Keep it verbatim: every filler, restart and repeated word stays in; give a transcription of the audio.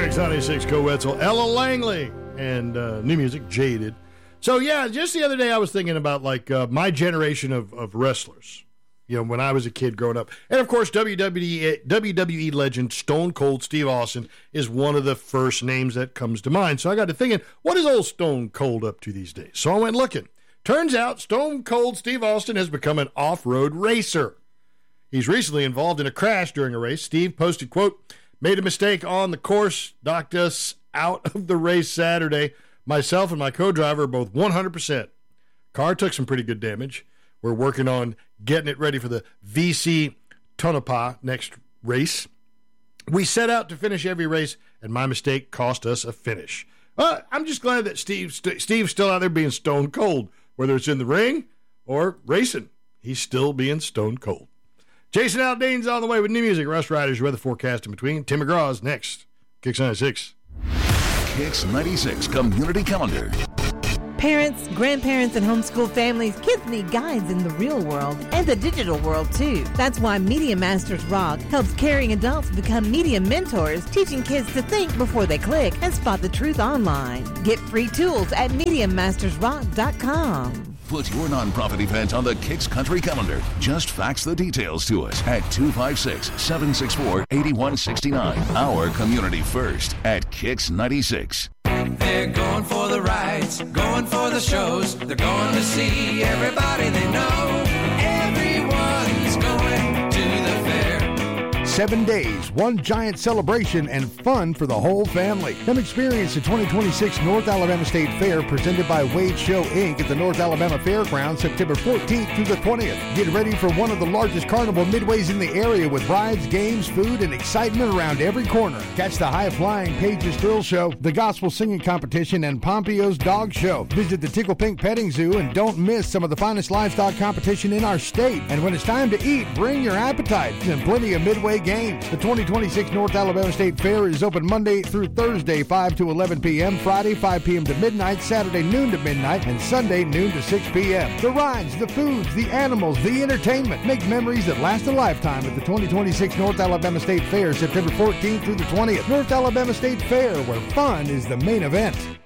Kicks ninety-six, Co Wetzel, Ella Langley, and uh, new music, Jaded. So, yeah, just the other day I was thinking about, like, uh, my generation of, of wrestlers, you know, when I was a kid growing up. And, of course, W W E, W W E legend Stone Cold Steve Austin is one of the first names that comes to mind. So I got to thinking, what is old Stone Cold up to these days? So I went looking. Turns out Stone Cold Steve Austin has become an off-road racer. He's recently involved in a crash during a race. Steve posted, quote, "Made a mistake on the course, knocked us out of the race Saturday. Myself and my co-driver are both one hundred percent. Car took some pretty good damage. We're working on getting it ready for the V C Tonopah next race. We set out to finish every race, and my mistake cost us a finish." Uh, I'm just glad that Steve, St- Steve's still out there being stone cold, whether it's in the ring or racing. He's still being stone cold. Jason Aldean's on the way with new music. Russ Riders, weather forecast in between. Tim McGraw's next. Kicks ninety-six. Kicks ninety-six Community Calendar. Parents, grandparents, and homeschool families, kids need guides in the real world and the digital world, too. That's why Media Masters Rock helps caring adults become media mentors, teaching kids to think before they click and spot the truth online. Get free tools at media masters rock dot com. Put your nonprofit event on the Kicks Country Calendar. Just fax the details to us at two five six, seven six four, eight one six nine. Our community first at Kicks ninety-six. They're going for the rides, going for the shows. They're going to see everybody they know. Everyone's going to the fair. Seven days, one giant celebration, and fun for the whole family. Come experience the twenty twenty-six North Alabama State Fair presented by Wade Show, Incorporated at the North Alabama Fairgrounds September fourteenth through the twentieth. Get ready for one of the largest carnival midways in the area with rides, games, food, and excitement around every corner. Catch the high-flying Pages Thrill Show, the Gospel Singing Competition, and Pompio's Dog Show. Visit the Tickle Pink Petting Zoo and don't miss some of the finest livestock competition in our state. And when it's time to eat, bring your appetite and plenty of midway games. The twenty twenty-six North Alabama State Fair is open Monday through Thursday, five to eleven p.m., Friday, five p.m. to midnight, Saturday, noon to midnight, and Sunday, noon to six p.m. The rides, the foods, the animals, the entertainment. Make memories that last a lifetime at the twenty twenty-six North Alabama State Fair, September fourteenth through the twentieth. North Alabama State Fair, where fun is the main event.